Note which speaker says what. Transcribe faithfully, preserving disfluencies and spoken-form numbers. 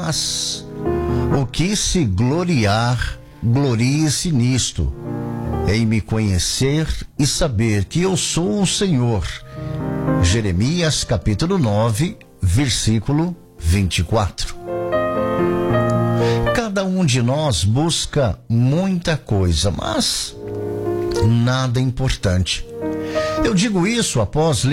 Speaker 1: mas o que se gloriar, glorie-se nisto, em me conhecer e saber que eu sou o Senhor. Jeremias capítulo nove, versículo vinte e quatro. Cada um de nós busca muita coisa, mas nada importante. Eu digo isso após ler